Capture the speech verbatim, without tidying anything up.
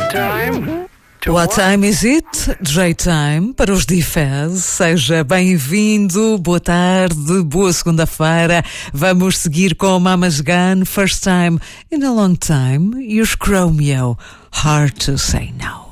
What time is it? J-Time para os D-Faz. Seja bem-vindo, boa tarde, boa segunda-feira. Vamos seguir com Mama's Gun, First Time in a Long Time, e os Chromeo, Hard to Say No.